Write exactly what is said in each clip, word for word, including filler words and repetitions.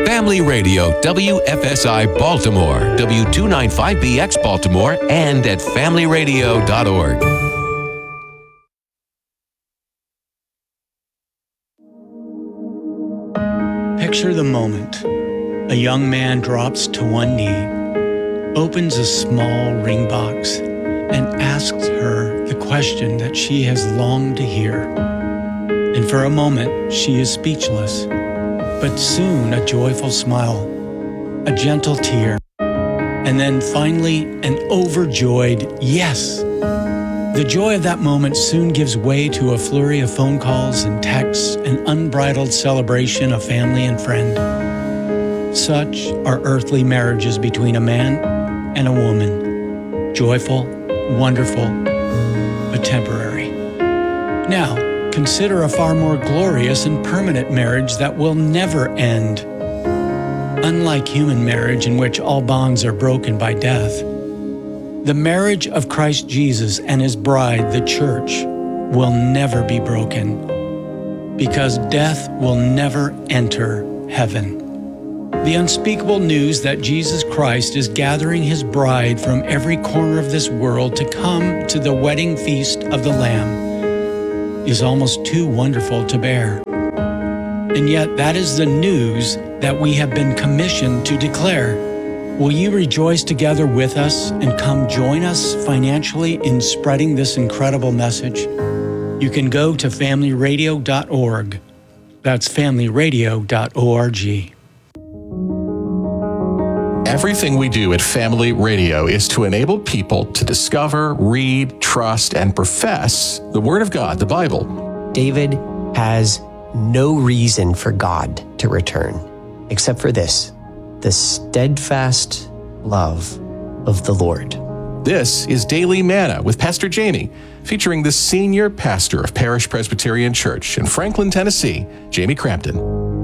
Family Radio, W F S I Baltimore, W two ninety-five B X Baltimore, and at family radio dot org. Picture the moment. A young man drops to one knee, opens a small ring box, and asks her the question that she has longed to hear. And for a moment, she is speechless. But soon a joyful smile, a gentle tear, and then finally an overjoyed yes. The joy of that moment soon gives way to a flurry of phone calls and texts, an unbridled celebration of family and friend. Such are earthly marriages between a man and a woman. Joyful, wonderful, but temporary. Now, consider a far more glorious and permanent marriage that will never end. Unlike human marriage, in which all bonds are broken by death, the marriage of Christ Jesus and his bride, the church, will never be broken, because death will never enter heaven. The unspeakable news that Jesus Christ is gathering his bride from every corner of this world to come to the wedding feast of the Lamb is almost too wonderful to bear. And yet that is the news that we have been commissioned to declare. Will you rejoice together with us and come join us financially in spreading this incredible message? You can go to family radio dot org. That's family radio dot org. Everything we do at Family Radio is to enable people to discover, read, trust, and profess the Word of God, the Bible. David has no reason for God to return, except for this, the steadfast love of the Lord. This is Daily Manna with Pastor Jamie, featuring the senior pastor of Parish Presbyterian Church in Franklin, Tennessee, Jamie Crampton.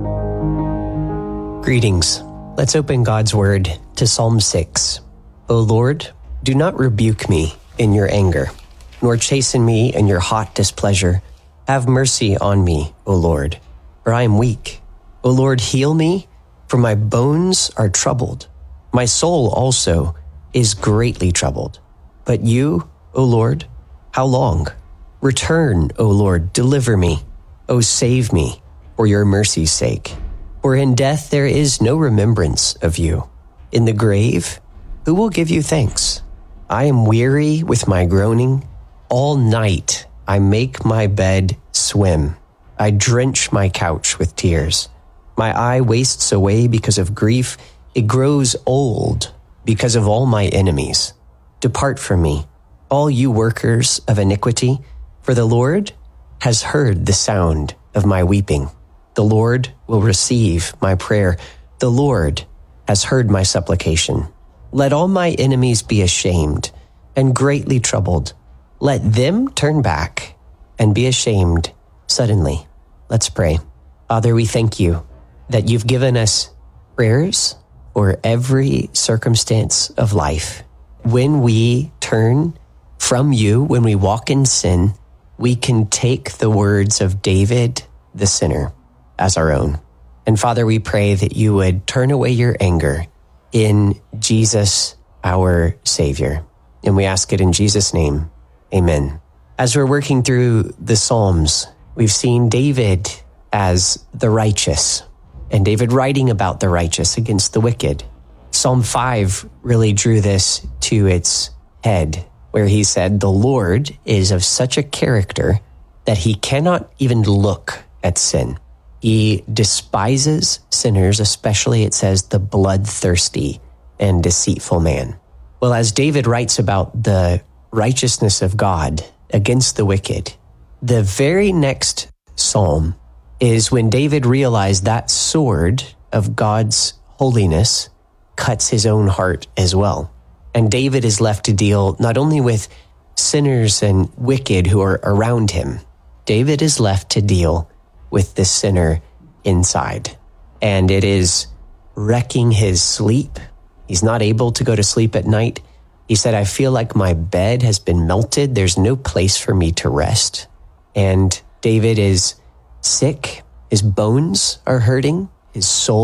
Greetings. Let's open God's Word to Psalm six. O Lord, do not rebuke me in your anger, nor chasten me in your hot displeasure. Have mercy on me, O Lord, for I am weak. O Lord, heal me, for my bones are troubled. My soul also is greatly troubled. But you, O Lord, how long? Return, O Lord, deliver me. O save me, for your mercy's sake. For in death there is no remembrance of you. In the grave, who will give you thanks? I am weary with my groaning. All night I make my bed swim. I drench my couch with tears. My eye wastes away because of grief. It grows old because of all my enemies. Depart from me, all you workers of iniquity, for the Lord has heard the sound of my weeping. The Lord will receive my prayer. The Lord has heard my supplication. Let all my enemies be ashamed and greatly troubled. Let them turn back and be ashamed suddenly. Let's pray. Father, we thank you that you've given us prayers for every circumstance of life. When we turn from you, when we walk in sin, we can take the words of David, the sinner, as our own. And Father, we pray that you would turn away your anger in Jesus, our Savior. And we ask it in Jesus' name. Amen. As we're working through the Psalms, we've seen David as the righteous, and David writing about the righteous against the wicked. Psalm five really drew this to its head, where he said, the Lord is of such a character that he cannot even look at sin. He despises sinners, especially, it says, the bloodthirsty and deceitful man. Well, as David writes about the righteousness of God against the wicked, the very next psalm is when David realized that sword of God's holiness cuts his own heart as well. And David is left to deal not only with sinners and wicked who are around him, David is left to deal with the sinner inside. And it is wrecking his sleep. He's not able to go to sleep at night. He said, I feel like my bed has been melted. There's no place for me to rest. And David is sick. His bones are hurting. His soul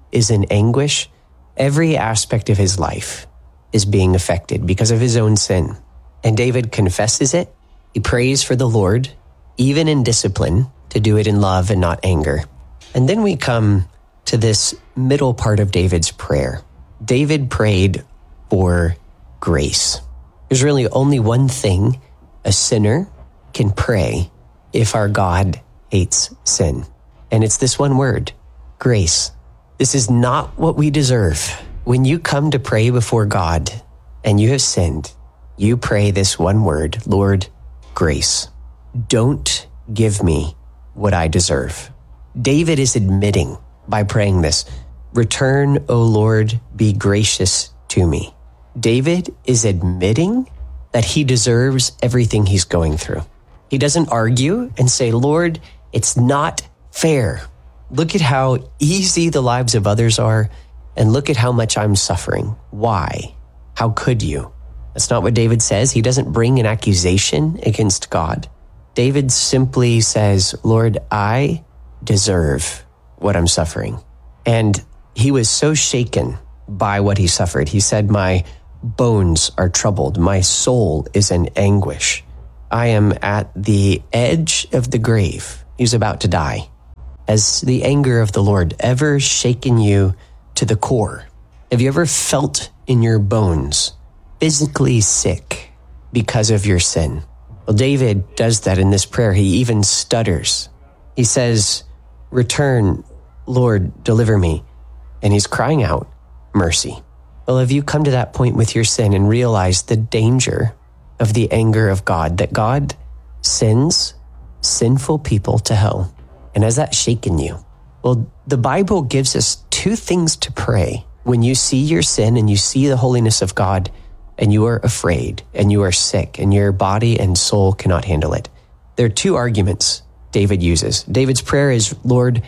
is in anguish. Every aspect of his life is being affected because of his own sin. And David confesses it. He prays for the Lord, even in discipline, to do it in love and not anger. And then we come to this middle part of David's prayer. David prayed for grace. There's really only one thing a sinner can pray if our God hates sin. And it's this one word, grace. This is not what we deserve. When you come to pray before God and you have sinned, you pray this one word, Lord, grace. Don't give me what I deserve. David is admitting by praying this, return, O Lord, be gracious to me. David is admitting that he deserves everything he's going through. He doesn't argue and say, Lord, it's not fair. Look at how easy the lives of others are, and look at how much I'm suffering. Why? How could you? That's not what David says. He doesn't bring an accusation against God. David simply says, Lord, I deserve what I'm suffering. And he was so shaken by what he suffered. He said, my bones are troubled. My soul is in anguish. I am at the edge of the grave. He's about to die. Has the anger of the Lord ever shaken you to the core? Have you ever felt in your bones physically sick because of your sin? Well, David does that in this prayer. He even stutters. He says, return, Lord, deliver me. And he's crying out, mercy. Well, have you come to that point with your sin and realized the danger of the anger of God, that God sends sinful people to hell? And has that shaken you? Well, the Bible gives us two things to pray when you see your sin and you see the holiness of God and you are afraid and you are sick and your body and soul cannot handle it. There are two arguments David uses. David's prayer is, Lord,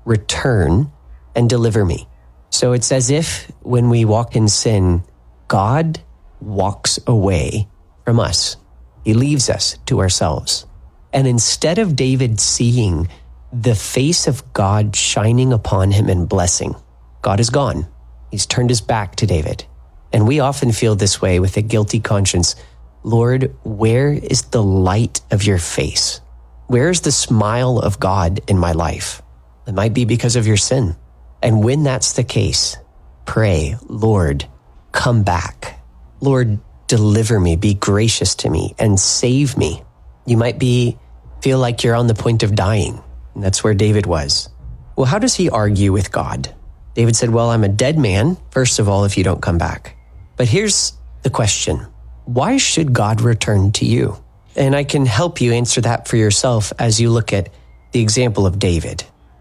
return and deliver me. So it's as if when we walk in sin, God walks away from us. He leaves us to ourselves. And instead of David seeing the face of God shining upon him and blessing, God is gone. He's turned his back to David. And we often feel this way with a guilty conscience. Lord, where is the light of your face? Where is the smile of God in my life? It might be because of your sin. And when that's the case, pray, Lord, come back. Lord, deliver me, be gracious to me, and save me. You might be feel like you're on the point of dying. And that's where David was. Well, how does he argue with God? David said, well, I'm a dead man, first of all, if you don't come back. But here's the question. Why should God return to you? And I can help you answer that for yourself as you look at the example of David.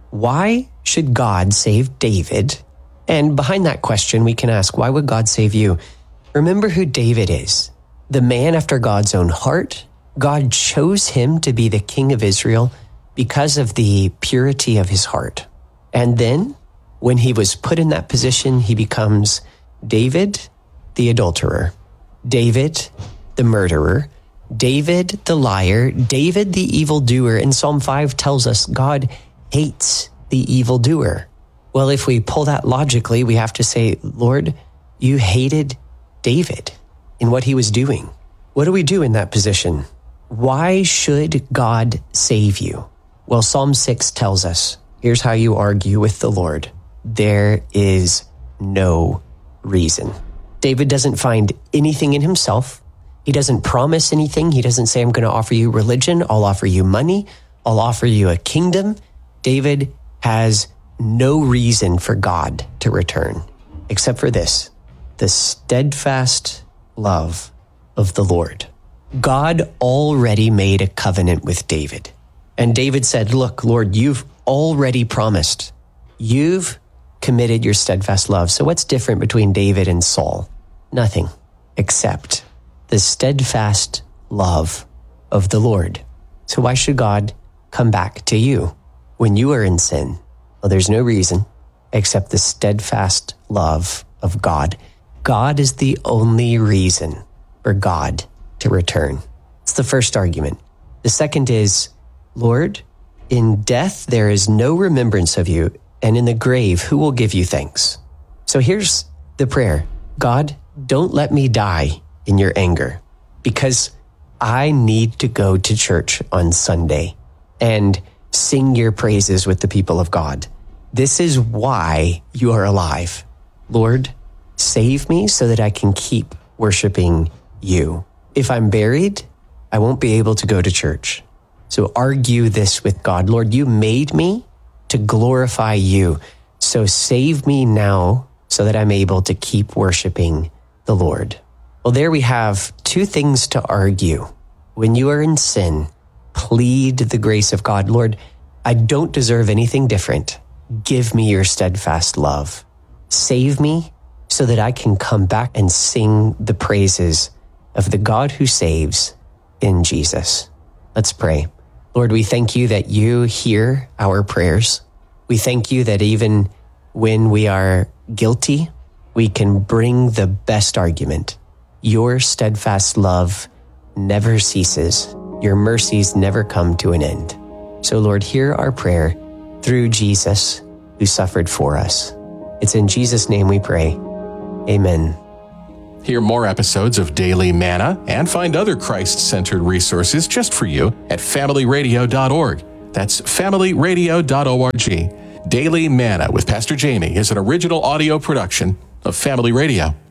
Why should God save David? And behind that question, we can ask, why would God save you? Remember who David is. The man after God's own heart. God chose him to be the king of Israel because of the purity of his heart. And then when he was put in that position, he becomes David, the adulterer, David, the murderer, David, the liar, David, the evildoer. And Psalm five tells us God hates the evildoer. Well, if we pull that logically, we have to say, Lord, you hated David in what he was doing. What do we do in that position? Why should God save you? Well, Psalm six tells us, here's how you argue with the Lord. There is no reason. David doesn't find anything in himself. He doesn't promise anything. He doesn't say, I'm going to offer you religion. I'll offer you money. I'll offer you a kingdom. David has no reason for God to return, except for this, the steadfast love of the Lord. God already made a covenant with David. And David said, look, Lord, you've already promised. You've committed your steadfast love. So what's different between David and Saul? Nothing, except the steadfast love of the Lord. So why should God come back to you when you are in sin? Well, there's no reason except the steadfast love of God. God is the only reason for God to return. It's the first argument. The second is, Lord, in death there is no remembrance of you. And in the grave, who will give you thanks? So here's the prayer. God, don't let me die in your anger, because I need to go to church on Sunday and sing your praises with the people of God. This is why you are alive. Lord, save me so that I can keep worshiping you. If I'm buried, I won't be able to go to church. So argue this with God. Lord, you made me to glorify you. So save me now so that I'm able to keep worshiping the Lord. Well, there we have two things to argue. When you are in sin, plead the grace of God. Lord, I don't deserve anything different. Give me your steadfast love. Save me so that I can come back and sing the praises of the God who saves in Jesus. Let's pray. Lord, we thank you that you hear our prayers. We thank you that even when we are guilty, we can bring the best argument. Your steadfast love never ceases. Your mercies never come to an end. So Lord, hear our prayer through Jesus who suffered for us. It's in Jesus' name we pray. Amen. Hear more episodes of Daily Manna and find other Christ-centered resources just for you at family radio dot org. That's family radio dot org. Daily Manna with Pastor Jamie is an original audio production of Family Radio.